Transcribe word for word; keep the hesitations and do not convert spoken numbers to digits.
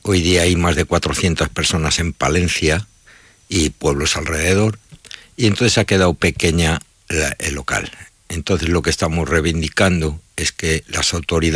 Hoy día hay más de cuatrocientas personas en Palencia y pueblos alrededor, y entonces ha quedado pequeña la, el local. Entonces lo que estamos reivindicando es que las autoridades